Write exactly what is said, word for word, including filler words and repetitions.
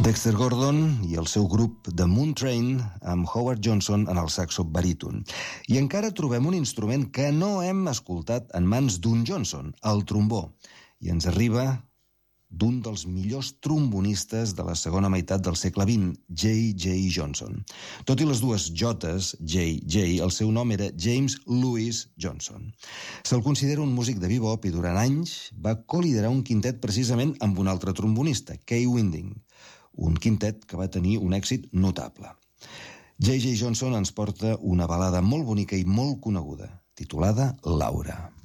Dexter Gordon i el seu grup The Moon Train amb Howard Johnson en el saxo baríton. I encara trobem un instrument que no hem escoltat en mans d'un Johnson, el trombó, i ens arriba d'un dels millors trombonistes de la segona meitat del segle vint, J J Johnson. Tot i les dues J's, J J, el seu nom era James Louis Johnson. Se'l considera un músic de bebop i durant anys va coliderar un quintet precisament amb un altre trombonista, Kay Winding, un quintet que va tenir un èxit notable. J J Johnson ens porta una balada molt bonica i molt coneguda, titulada Laura.